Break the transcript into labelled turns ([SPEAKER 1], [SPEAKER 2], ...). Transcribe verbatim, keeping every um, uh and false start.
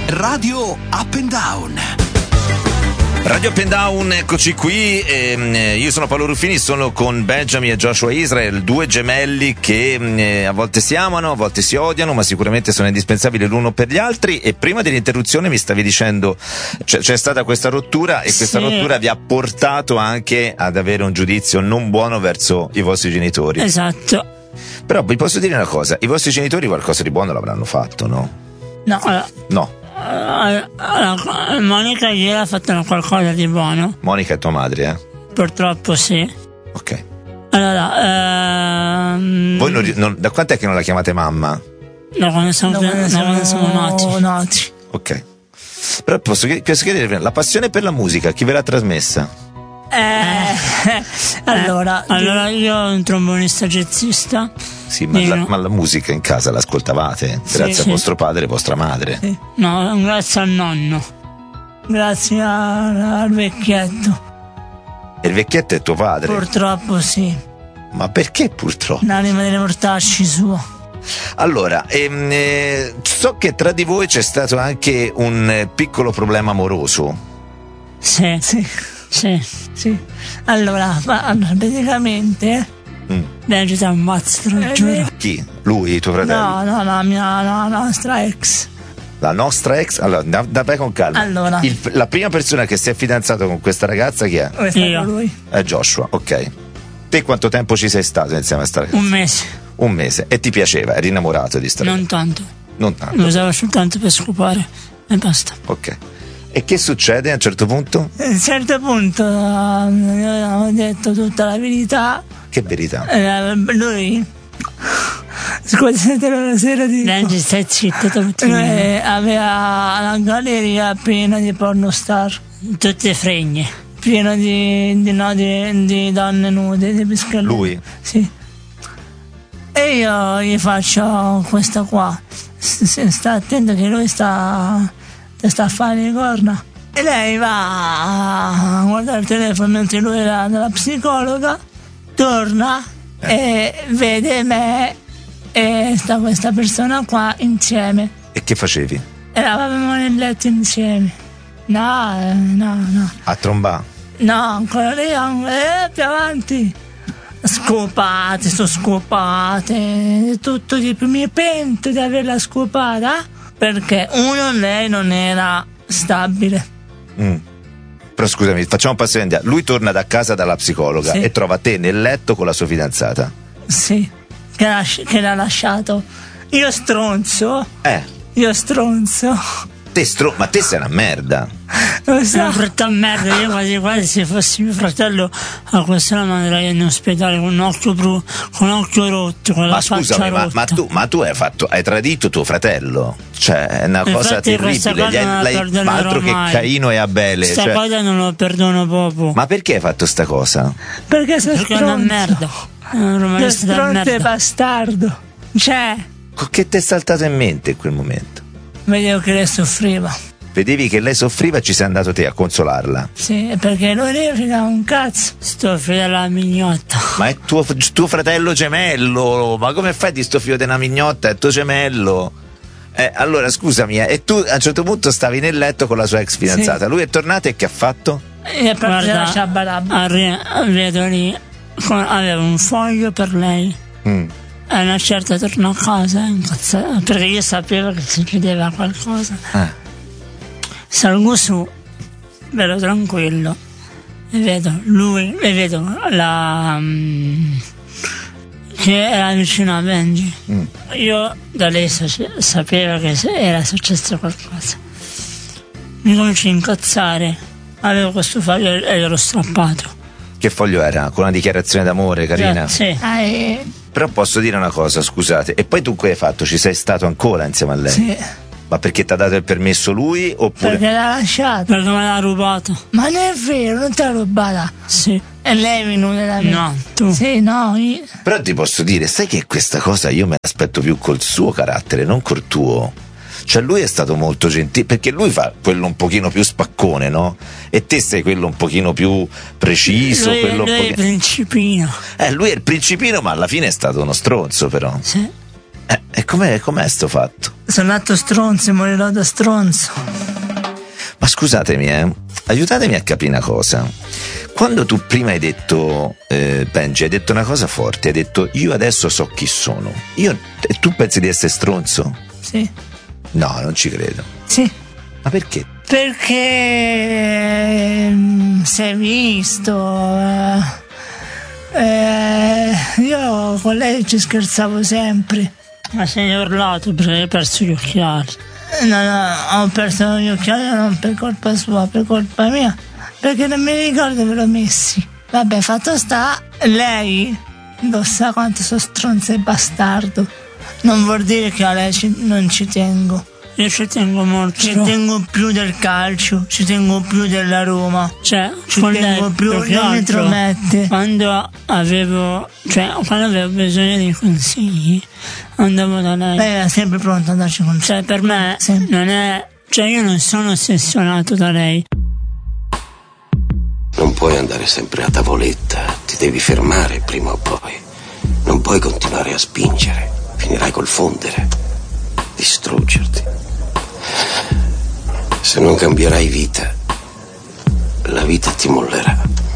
[SPEAKER 1] Radio Up and Down.
[SPEAKER 2] Radio Up and Down, eccoci qui. Eh, io sono Paolo Ruffini, sono con Benjamin e Joshua Israel, due gemelli che eh, a volte si amano, a volte si odiano, ma sicuramente sono indispensabili l'uno per gli altri. E prima dell'interruzione mi stavi dicendo c'è, c'è stata questa rottura e questa
[SPEAKER 3] Sì.
[SPEAKER 2] rottura vi ha portato anche ad avere un giudizio non buono verso i vostri genitori.
[SPEAKER 3] Esatto.
[SPEAKER 2] Però vi posso dire una cosa, i vostri genitori qualcosa di buono l'avranno fatto, no?
[SPEAKER 3] No, allora,
[SPEAKER 2] No.
[SPEAKER 3] allora, Monica ieri ha fatto qualcosa di buono.
[SPEAKER 2] Monica è tua madre, eh?
[SPEAKER 3] Purtroppo sì.
[SPEAKER 2] Ok.
[SPEAKER 3] Allora, ehm,
[SPEAKER 2] Voi non, non, da quant'è che non la chiamate mamma?
[SPEAKER 3] da quando siamo,
[SPEAKER 4] Da quando
[SPEAKER 3] da quando siamo nati.
[SPEAKER 4] nati.
[SPEAKER 2] Ok. Però posso, chied- posso chiedere, la passione per la musica, chi ve l'ha trasmessa?
[SPEAKER 4] Eh, allora,
[SPEAKER 3] Allora io ho un trombonista jazzista.
[SPEAKER 2] Sì, ma la,
[SPEAKER 3] Io-
[SPEAKER 2] ma la musica in casa l'ascoltavate? Grazie
[SPEAKER 3] sì.
[SPEAKER 2] a vostro padre e vostra madre.
[SPEAKER 4] Sì.
[SPEAKER 3] No, grazie al nonno.
[SPEAKER 4] grazie a- al vecchietto.
[SPEAKER 2] E il vecchietto è tuo padre?
[SPEAKER 4] Purtroppo sì.
[SPEAKER 2] Ma perché purtroppo?
[SPEAKER 4] L'anima delle mortacci sua.
[SPEAKER 2] Allora, ehm, eh, so che tra di voi c'è stato anche un eh, piccolo problema amoroso.
[SPEAKER 3] Sì,
[SPEAKER 4] Sì,
[SPEAKER 3] sì.
[SPEAKER 4] sì. Allora, ma- allora, praticamente.
[SPEAKER 2] Mm.
[SPEAKER 3] Beh, ci siamo ammazzi, te lo
[SPEAKER 4] Eh,
[SPEAKER 3] giuro.
[SPEAKER 2] Chi? Lui, tuo fratello?
[SPEAKER 4] No, no, la mia la nostra ex.
[SPEAKER 2] La nostra ex? Allora, da, da vai con calma.
[SPEAKER 4] Allora.
[SPEAKER 2] Il- la prima persona che si è fidanzato con questa ragazza chi è?
[SPEAKER 4] Questo
[SPEAKER 3] Io.
[SPEAKER 4] è lui.
[SPEAKER 2] È Joshua, ok. Te quanto tempo ci sei stato insieme a sta ragazza?
[SPEAKER 3] Un mese,
[SPEAKER 2] Un mese. E ti piaceva? Eri innamorato di sta
[SPEAKER 3] non
[SPEAKER 2] ragazza?
[SPEAKER 3] tanto.
[SPEAKER 2] Non tanto.
[SPEAKER 3] Lo usavo soltanto per scopare e basta.
[SPEAKER 2] Ok. E che succede a un certo punto?
[SPEAKER 4] A un certo punto eh, gli avevamo detto tutta la verità.
[SPEAKER 2] Che verità.
[SPEAKER 4] Eh, lui. Scusate la sera di.
[SPEAKER 3] Benji, stai zitto, tutti,
[SPEAKER 4] Eh, aveva la galleria piena di pornostar,
[SPEAKER 3] tutte fregne.
[SPEAKER 4] piena di, di, no, di, di donne nude, di pescatore.
[SPEAKER 2] Lui?
[SPEAKER 4] Sì. E io gli faccio questa qua. S- s- sta attento che lui sta, sta a fare le corna. E lei va a guardare il telefono mentre lui era dalla psicologa, torna e vede me e sta questa persona qua insieme.
[SPEAKER 2] E che facevi?
[SPEAKER 4] Eravamo nel letto insieme. No, eh, no, no.
[SPEAKER 2] A trombà?
[SPEAKER 4] No, ancora lì, ancora- eh, più avanti. Scopate, sono scopate. Tutto di più. Mi pento di averla scopata perché uno, lei non era stabile.
[SPEAKER 2] Mm. Però scusami, facciamo un passo indietro. Lui torna da casa dalla psicologa
[SPEAKER 4] Sì.
[SPEAKER 2] e trova te nel letto con la sua fidanzata.
[SPEAKER 4] Sì, che l'ha, che l'ha lasciato. Io stronzo,
[SPEAKER 2] Eh,
[SPEAKER 4] io stronzo.
[SPEAKER 2] te stro... ma te sei una merda.
[SPEAKER 4] Lo
[SPEAKER 3] Sono
[SPEAKER 4] so.
[SPEAKER 3] fretta merda, io quasi quasi se fossi mio fratello a questa la manderei in ospedale con un occhio blu, con un occhio rotto, con
[SPEAKER 2] Ma
[SPEAKER 3] la faccia
[SPEAKER 2] scusami, ma,
[SPEAKER 3] rotta.
[SPEAKER 2] ma tu, ma tu hai fatto, hai tradito tuo fratello. Cioè, è una
[SPEAKER 3] Infatti
[SPEAKER 2] cosa
[SPEAKER 3] questa
[SPEAKER 2] terribile.
[SPEAKER 3] cosa
[SPEAKER 2] Gli hai-
[SPEAKER 3] non la
[SPEAKER 2] l'hai-
[SPEAKER 3] perdonerò
[SPEAKER 2] altro che
[SPEAKER 3] mai.
[SPEAKER 2] Caino e Abele.
[SPEAKER 3] Sta
[SPEAKER 2] cioè-
[SPEAKER 3] cosa non lo perdono proprio.
[SPEAKER 2] Ma perché hai fatto sta cosa?
[SPEAKER 4] Perché sei
[SPEAKER 3] Perché è una
[SPEAKER 4] stronzo.
[SPEAKER 3] merda. È una
[SPEAKER 4] Sei
[SPEAKER 3] romanista da
[SPEAKER 4] stronzo e
[SPEAKER 3] merda.
[SPEAKER 4] bastardo. Cioè,
[SPEAKER 2] Co- Che ti è saltato in mente in quel momento?
[SPEAKER 4] vedevo che lei soffriva.
[SPEAKER 2] Vedevi che lei soffriva e ci sei andato te a consolarla.
[SPEAKER 4] Sì, perché lui lì fregava un cazzo.
[SPEAKER 3] Sto figlio della mignotta.
[SPEAKER 2] Ma è tuo, tuo fratello gemello. Ma come fai di sto figlio di una mignotta? È tuo gemello. Eh, allora scusami, eh, e tu a un certo punto stavi nel letto con la sua ex fidanzata. Lui è tornato e che ha fatto?
[SPEAKER 4] E per la
[SPEAKER 3] Guarda,
[SPEAKER 4] sciabarabba.
[SPEAKER 3] arri- vedo lì, con- aveva un foglio per lei.
[SPEAKER 2] Mm.
[SPEAKER 3] E una certa tornò a casa incazzata, perché io sapevo che succedeva qualcosa.
[SPEAKER 2] Eh.
[SPEAKER 3] Salgo su, vedo tranquillo e vedo lui, e vedo la mm, che era vicino a Benji.
[SPEAKER 2] Mm.
[SPEAKER 3] Io da lei sa- sapevo che se- era successo qualcosa. Mi comincio a incazzare, avevo questo foglio e ero strappato.
[SPEAKER 2] Che foglio era? Con una dichiarazione d'amore, carina?
[SPEAKER 3] Sì.
[SPEAKER 4] Ah, e-
[SPEAKER 2] Però posso dire una cosa, scusate. E poi tu che hai fatto? Ci sei stato ancora insieme a lei?
[SPEAKER 4] sì,
[SPEAKER 2] Ma perché ti ha dato il permesso lui? Oppure...
[SPEAKER 4] perché l'ha lasciato.
[SPEAKER 3] Perché me l'ha rubato.
[SPEAKER 4] Ma non è vero, non te l'ha rubata.
[SPEAKER 3] Sì.
[SPEAKER 4] E lei è venuta da me.
[SPEAKER 3] No, tu.
[SPEAKER 4] Sì, no, io...
[SPEAKER 2] Però ti posso dire, sai che questa cosa io me l'aspetto più col suo carattere, non col tuo. Cioè lui è stato molto gentile, perché lui fa quello un pochino più spaccone, no? E te sei quello un pochino più preciso,
[SPEAKER 3] Lui,
[SPEAKER 2] quello
[SPEAKER 3] lui
[SPEAKER 2] un
[SPEAKER 3] è il
[SPEAKER 2] pochino...
[SPEAKER 3] principino.
[SPEAKER 2] Eh, lui è il principino, ma alla fine è stato uno stronzo, però.
[SPEAKER 3] Sì.
[SPEAKER 2] Eh, e com'è, com'è sto fatto?
[SPEAKER 4] Sono nato stronzo e morirò da stronzo.
[SPEAKER 2] Ma scusatemi, eh, aiutatemi a capire una cosa. Quando tu prima hai detto, eh, Benji, hai detto una cosa forte, hai detto io adesso so chi sono. Io, e tu pensi di essere stronzo?
[SPEAKER 4] Sì.
[SPEAKER 2] No, non ci credo.
[SPEAKER 4] Sì.
[SPEAKER 2] Ma perché?
[SPEAKER 4] Perché mm, si è visto. Eh, eh, io con lei ci scherzavo sempre.
[SPEAKER 3] Ma sei urlato perché hai perso gli occhiali.
[SPEAKER 4] No, no, ho perso gli occhiali non per colpa sua, per colpa mia. Perché non mi ricordo dove l'ho messi. Vabbè, fatto sta, lei lo sa quanto sono stronzo e bastardo. Non vuol dire che a lei ci, non ci tengo.
[SPEAKER 3] Io ci tengo molto.
[SPEAKER 4] Ci tengo più del calcio, ci tengo più della Roma.
[SPEAKER 3] Cioè,
[SPEAKER 4] ci
[SPEAKER 3] con
[SPEAKER 4] tengo
[SPEAKER 3] lei,
[SPEAKER 4] più,
[SPEAKER 3] più che
[SPEAKER 4] non mi
[SPEAKER 3] altro,
[SPEAKER 4] tromette.
[SPEAKER 3] Quando avevo, cioè, quando avevo bisogno di consigli, andavo da lei.
[SPEAKER 4] Lei era sempre pronta ad andarci con
[SPEAKER 3] Cioè, per me
[SPEAKER 4] sì.
[SPEAKER 3] non è, cioè, io non sono ossessionato da lei.
[SPEAKER 5] Non puoi andare sempre a tavoletta, ti devi fermare prima o poi. Non puoi continuare a spingere, finirai col fondere, distruggerti. Se non cambierai vita, la vita ti mollerà.